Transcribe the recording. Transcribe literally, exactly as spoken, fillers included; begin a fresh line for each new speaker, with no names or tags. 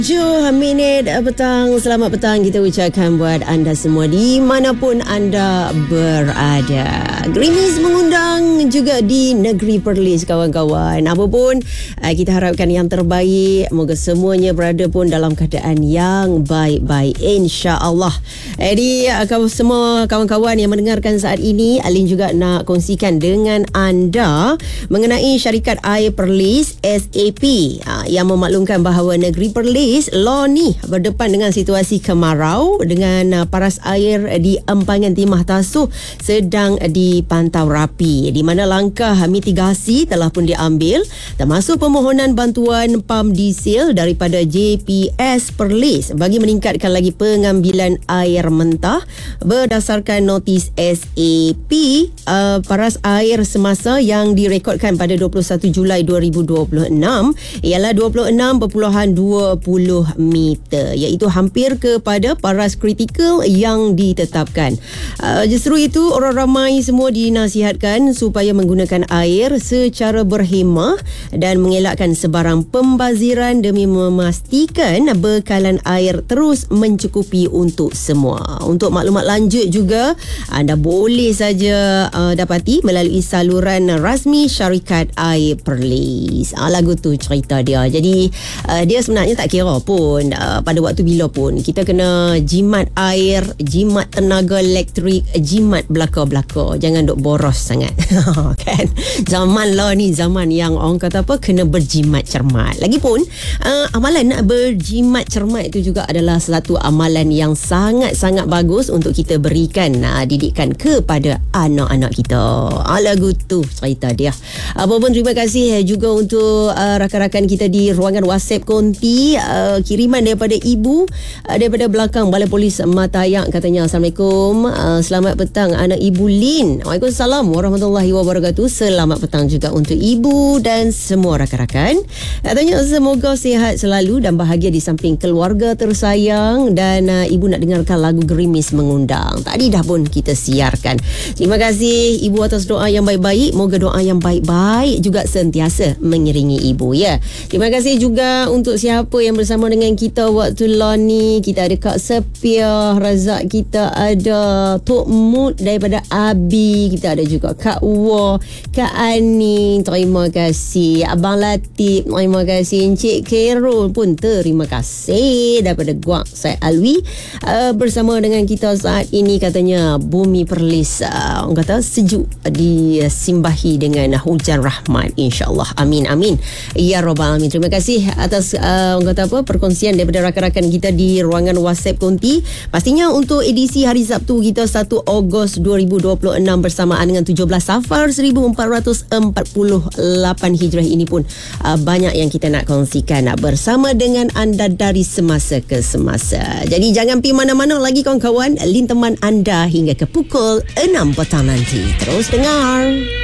tujuh minit petang. Selamat petang kita ucapkan buat anda semua di manapun anda berada. Gerimis mengundang juga di negeri Perlis, kawan-kawan. Apapun, kita harapkan yang terbaik. Moga semuanya berada pun dalam keadaan yang baik-baik, insya-Allah. Jadi semua kawan-kawan yang mendengarkan saat ini, Alin juga nak kongsikan dengan anda mengenai syarikat air Perlis S A P yang memaklumkan bahawa negeri Perlis Law ni berdepan dengan situasi kemarau dengan paras air di empangan Timah Tasuh sedang dipantau rapi, di mana langkah mitigasi telah pun diambil, termasuk permohonan bantuan pam diesel daripada J P S Perlis bagi meningkatkan lagi pengambilan air mentah berdasarkan notis S A P uh, paras air semasa yang direkodkan pada dua puluh satu Julai dua ribu dua puluh enam ialah dua puluh enam perpuluhan dua puluh meter, iaitu hampir kepada paras kritikal yang ditetapkan. Uh, justru itu orang ramai semua dinasihatkan supaya menggunakan air secara berhemah dan mengelakkan sebarang pembaziran demi memastikan bekalan air terus mencukupi untuk semua. Untuk maklumat lanjut juga, anda boleh saja uh, dapati melalui saluran rasmi syarikat air Perlis. Uh, lagu tu cerita dia. Jadi uh, dia sebenarnya tak kira pun uh, pada waktu bila pun kita kena jimat air, jimat tenaga elektrik, jimat belaka-belaka. Jangan duk boros sangat. Kan? Zaman lah ni zaman yang orang kata apa, kena berjimat cermat. Lagipun uh, amalan nak berjimat cermat itu juga adalah satu amalan yang sangat-sangat bagus untuk kita berikan uh, didikan kepada anak-anak kita. Uh, lagu tu cerita dia. Apapun, terima kasih juga untuk uh, rakan-rakan kita di ruangan WhatsApp Konti. Uh, kiriman daripada ibu uh, daripada belakang Balai Polis Matayak, katanya Assalamualaikum, uh, selamat petang anak ibu Lin. Waalaikumsalam warahmatullahi wabarakatuh. Selamat petang juga untuk ibu dan semua rakan-rakan. Katanya semoga sihat selalu dan bahagia di samping keluarga tersayang, dan uh, ibu nak dengarkan lagu Gerimis Mengundang. Tadi dah pun kita siarkan. Terima kasih ibu atas doa yang baik-baik. Moga doa yang baik-baik juga sentiasa mengiringi ibu, ya. Terima kasih juga untuk siapa yang bersama dengan kita waktu lah ni. Kita ada Kak Sepia Razak, kita ada Tok Mut daripada Abi, kita ada juga Kak Wa, Kak Ani, terima kasih. Abang Latif, terima kasih. Encik Khairul pun terima kasih daripada Guak Syed Alwi. Uh, bersama dengan kita saat ini, katanya Bumi Perlis uh, orang kata sejuk, disimbahi dengan hujan rahmat, insya-Allah. Amin amin ya rabbal alamin. Terima kasih atas uh, orang kata apa, perkongsian daripada rakan-rakan kita di ruangan WhatsApp Konti. Pastinya untuk edisi hari Sabtu kita satu Ogos dua ribu dua puluh enam bersamaan dengan tujuh belas Safar seribu empat ratus empat puluh lapan Hijrah ini pun uh, banyak yang kita nak kongsikan uh, bersama dengan anda dari semasa ke semasa. Jadi jangan pergi mana-mana lagi, kawan-kawan. Lin teman anda hingga ke pukul enam petang nanti. Terus dengar.